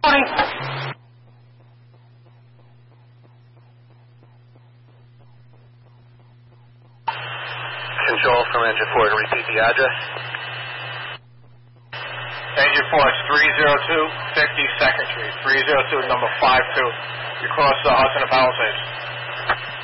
Control from Engine 4 to repeat the address. Engine 4, it's 302 52nd Street. 302 number 52. You cross Hudson and Palisades.